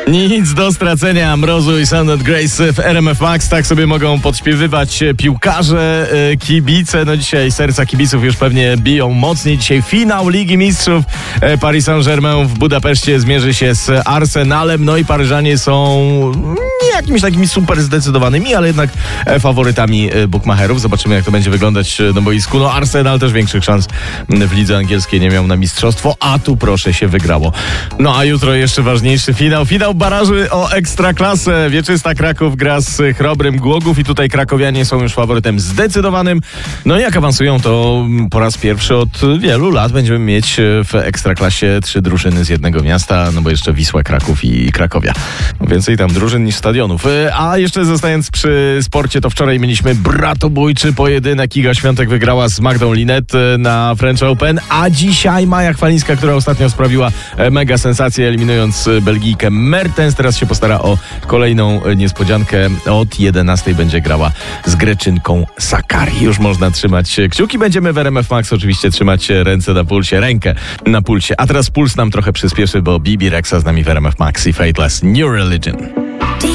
Nic do stracenia. Mrozu i Sound Grace w RMF Max. Tak sobie mogą podśpiewywać piłkarze, kibice. No dzisiaj serca kibiców już pewnie biją mocniej. Dzisiaj finał Ligi Mistrzów. Paris Saint-Germain w Budapeszcie zmierzy się z Arsenalem. No i Paryżanie są nie jakimiś takimi super zdecydowanymi, ale jednak faworytami bukmacherów. Zobaczymy, jak to będzie wyglądać na boisku. No Arsenal też większych szans w lidze angielskiej nie miał na mistrzostwo, a tu proszę się wygrało. No a jutro jeszcze ważniejszy finał baraży o Ekstraklasę. Wieczysta Kraków gra z Chrobrym Głogów i tutaj krakowianie są już faworytem zdecydowanym. No i jak awansują, to po raz pierwszy od wielu lat będziemy mieć w Ekstraklasie 3 drużyny z jednego miasta, no bo jeszcze Wisła, Kraków i Krakowia. No więcej tam drużyn niż stadionów. A jeszcze zostając przy sporcie, to wczoraj mieliśmy bratobójczy pojedynek. Iga Świątek wygrała z Magdą Linet na French Open, a dzisiaj Maja Chwalińska, która ostatnio sprawiła mega sensację, eliminując Belgijkę Mertens, teraz się postara o kolejną niespodziankę. Od 11 będzie grała z Greczynką Sakkari. Już można trzymać kciuki. Będziemy w RMF Max oczywiście trzymać rękę na pulsie. A teraz puls nam trochę przyspieszy, bo Bibi Rexha z nami w RMF Max i Fateless New Religion.